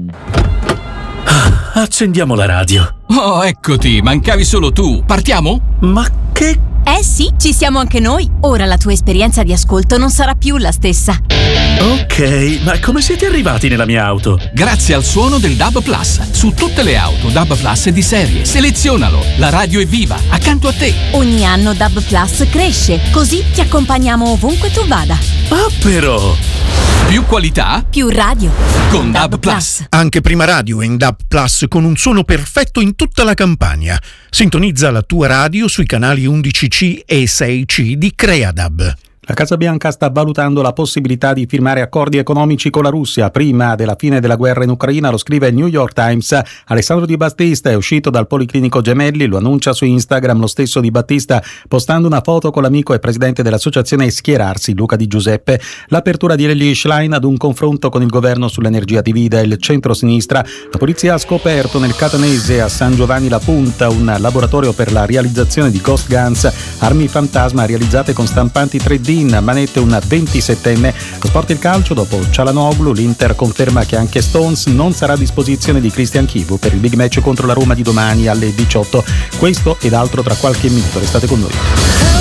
Accendiamo la radio. Oh, eccoti, mancavi solo tu. Partiamo? Ma che... Sì, ci siamo anche noi. Ora la tua esperienza di ascolto non sarà più la stessa. Ok, ma come siete arrivati nella mia auto? Grazie al suono del DAB Plus. Su tutte le auto DAB Plus di serie. Selezionalo. La radio è viva, accanto a te. Ogni anno DAB Plus cresce, così ti accompagniamo ovunque tu vada. Ah, però... Più qualità, più radio. Con DAB Plus. Anche Prima Radio è in DAB Plus con un suono perfetto in tutta la Campania. Sintonizza la tua radio sui canali 11C e 6C di Creadab. La Casa Bianca sta valutando la possibilità di firmare accordi economici con la Russia prima della fine della guerra in Ucraina, lo scrive il New York Times. Alessandro Di Battista è uscito dal Policlinico Gemelli, lo annuncia su Instagram lo stesso Di Battista, postando una foto con l'amico e presidente dell'associazione Schierarsi, Luca Di Giuseppe. L'apertura di Elly Schlein ad un confronto con il governo sull'energia divide il centro-sinistra. La polizia ha scoperto nel catanese a San Giovanni La Punta un laboratorio per la realizzazione di ghost guns, armi fantasma realizzate con stampanti 3D. In manette un 27enne. Lo sport e il calcio, dopo Cialanoglu, l'Inter conferma che anche Stones non sarà a disposizione di Christian Chivu per il big match contro la Roma di domani alle 18. Questo ed altro tra qualche minuto, restate con noi.